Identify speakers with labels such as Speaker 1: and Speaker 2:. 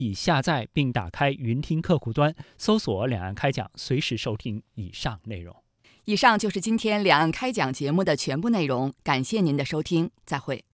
Speaker 1: 已下载并打开云听客户端，搜索两岸开讲，随时收听以上内容。
Speaker 2: 以上就是今天两岸开讲节目的全部内容，感谢您的收听，再会。